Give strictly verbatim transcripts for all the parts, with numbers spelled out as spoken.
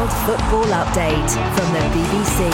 World Football Update from the B B C.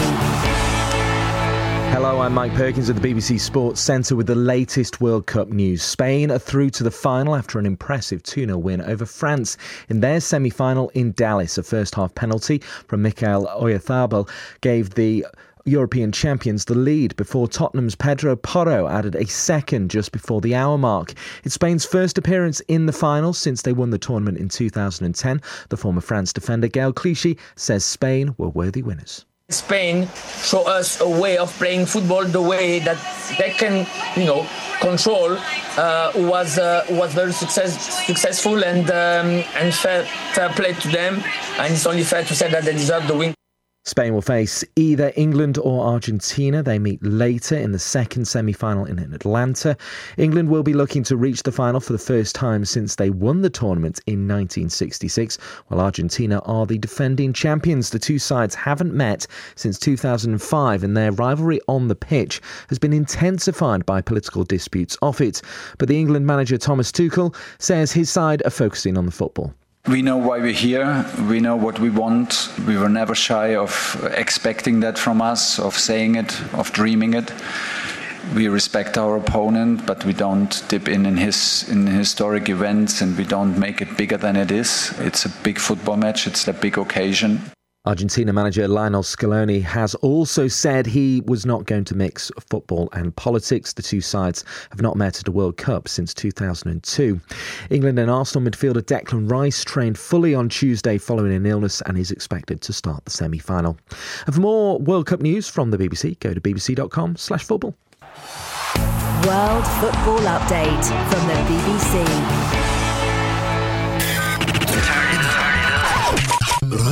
Hello, I'm Mike Perkins at the B B C Sports Centre with the latest World Cup news. Spain are through to the final after an impressive two nil win over France in their semi-final in Dallas. A first-half penalty from Mikel Oyarzabal gave the European champions the lead before Tottenham's Pedro Porro added a second just before the hour mark. It's Spain's first appearance in the final since they won the tournament in two thousand ten. The former France defender Gaël Clichy says Spain were worthy winners. Spain show us a way of playing football, the way that they can, you know, control. Uh, was uh, was very success, successful and um, and fair, fair play to them. And it's only fair to say that they deserve the win. Spain will face either England or Argentina. They meet later in the second semi-final in Atlanta. England will be looking to reach the final for the first time since they won the tournament in nineteen sixty-six, while Argentina are the defending champions. The two sides haven't met since two thousand five, and their rivalry on the pitch has been intensified by political disputes off it. But the England manager Thomas Tuchel says his side are focusing on the football. We know why we're here. We know what we want. We were never shy of expecting that from us, of saying it, of dreaming it. We respect our opponent, but we don't dip in in his in historic events, and we don't make it bigger than it is. It's a big football match. It's a big occasion. Argentina manager Lionel Scaloni has also said he was not going to mix football and politics. The two sides have not met at a World Cup since two thousand two. England and Arsenal midfielder Declan Rice trained fully on Tuesday following an illness and is expected to start the semi-final. And for more World Cup news from the B B C, go to bbc.com slash football. World Football Update from the B B C.